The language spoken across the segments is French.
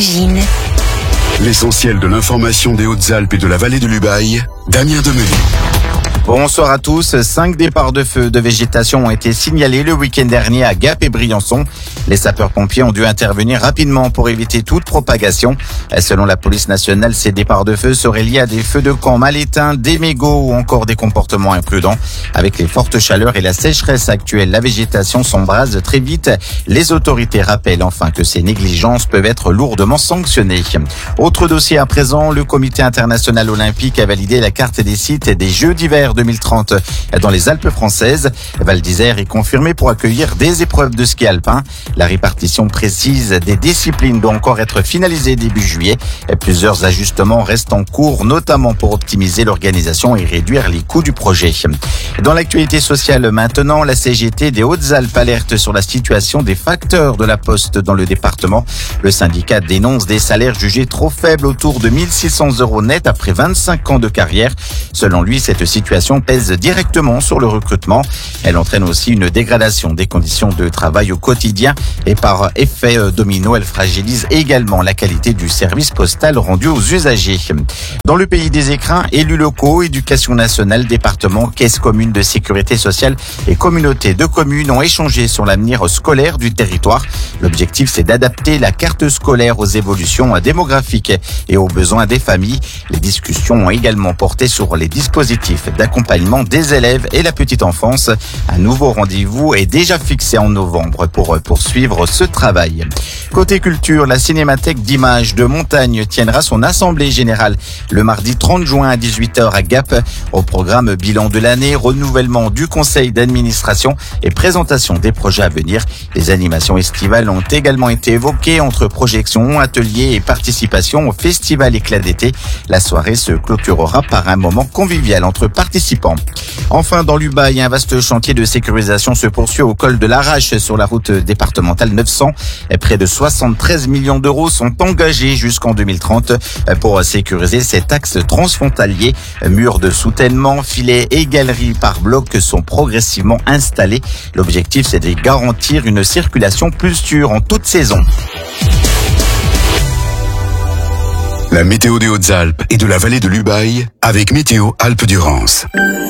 Imagine. L'essentiel de l'information des Hautes-Alpes et de la vallée de l'Ubaye, Damien Demenu. Bonsoir à tous. 5 départs de feux de végétation ont été signalés le week-end dernier à Gap et Briançon. Les sapeurs-pompiers ont dû intervenir rapidement pour éviter toute propagation. Selon la police nationale, ces départs de feu seraient liés à des feux de camp mal éteints, des mégots ou encore des comportements imprudents. Avec les fortes chaleurs et la sécheresse actuelle, la végétation s'embrase très vite. Les autorités rappellent enfin que ces négligences peuvent être lourdement sanctionnées. Autre dossier à présent, le comité international olympique a validé la carte des sites des Jeux d'hiver 2030 dans les Alpes françaises. Val d'Isère est confirmé pour accueillir des épreuves de ski alpin. La répartition précise des disciplines doit encore être finalisée début juillet. Plusieurs ajustements restent en cours, notamment pour optimiser l'organisation et réduire les coûts du projet. Dans l'actualité sociale maintenant, la CGT des Hautes-Alpes alerte sur la situation des facteurs de la Poste dans le département. Le syndicat dénonce des salaires jugés trop faibles, autour de 1 600 € net après 25 ans de carrière. Selon lui, cette situation pèse directement sur le recrutement. Elle entraîne aussi une dégradation des conditions de travail au quotidien et par effet domino, elle fragilise également la qualité du service postal rendu aux usagers. Dans le pays des écrins, élus locaux, éducation nationale, département, caisse commune de sécurité sociale et communauté de communes ont échangé sur l'avenir scolaire du territoire. L'objectif, c'est d'adapter la carte scolaire aux évolutions démographiques et aux besoins des familles. Les discussions ont également porté sur les dispositifs d'accompagnement des élèves et la petite enfance. Un nouveau rendez-vous est déjà fixé en novembre pour poursuivre ce travail. Côté culture, la Cinémathèque d'images de Montagne tiendra son assemblée générale le mardi 30 juin à 18h à Gap. Au programme bilan de l'année, renouvellement du conseil d'administration et présentation des projets à venir. Les animations estivales ont également été évoquées entre projections, ateliers et participation au festival Éclat d'été. La soirée se clôturera par un moment convivial entre participants. Enfin, dans l'Ubaye, un vaste chantier de sécurisation se poursuit au col de l'Arrache sur la route départementale 900. Près de 73 millions d'euros sont engagés jusqu'en 2030 pour sécuriser cet axe transfrontalier. Murs de soutènement, filets et galeries par bloc sont progressivement installés. L'objectif, c'est de garantir une circulation plus sûre en toute saison. La météo des Hautes-Alpes et de la vallée de l'Ubaye avec Météo Alpes-Durance.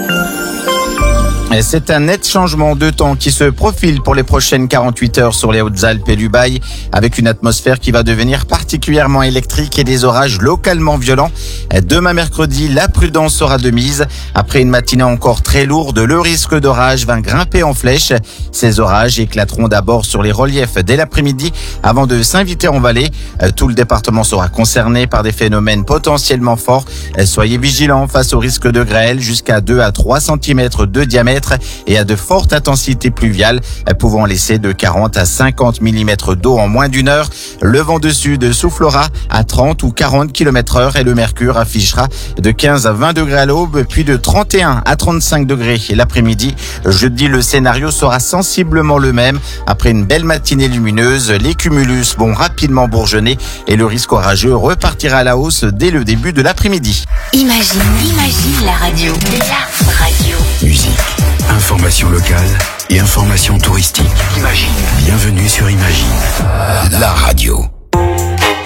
C'est un net changement de temps qui se profile pour les prochaines 48 heures sur les Hautes-Alpes et l'Ubaye, avec une atmosphère qui va devenir particulièrement électrique et des orages localement violents. Demain mercredi, la prudence sera de mise. Après une matinée encore très lourde, le risque d'orage va grimper en flèche. Ces orages éclateront d'abord sur les reliefs dès l'après-midi avant de s'inviter en vallée. Tout le département sera concerné par des phénomènes potentiellement forts. Soyez vigilants face au risque de grêle jusqu'à 2 à 3 cm de diamètre et à de fortes intensités pluviales pouvant laisser de 40 à 50 mm d'eau en moins d'une heure. Le vent de sud soufflera à 30 ou 40 km/h et le mercure affichera de 15 à 20 degrés à l'aube, puis de 31 à 35 degrés l'après-midi. Jeudi, le scénario sera sensiblement le même. Après une belle matinée lumineuse, les cumulus vont rapidement bourgeonner et le risque orageux repartira à la hausse dès le début de l'après-midi. Imagine la radio. La radio. Musique, information locale et information touristique. Imagine. Bienvenue sur Imagine, la radio.